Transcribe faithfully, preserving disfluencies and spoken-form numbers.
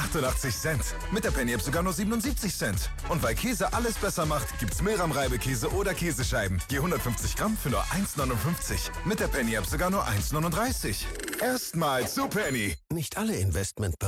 achtundachtzig Cent. Mit der Penny App sogar nur siebenundsiebzig Cent. Und weil Käse alles besser macht, gibt's Milram-Reibekäse oder Käsescheiben. Je hundertfünfzig Gramm für nur eins neunundfünfzig. Mit der Penny App sogar nur eins neununddreißig. Erstmal zu Penny. Nicht alle Investment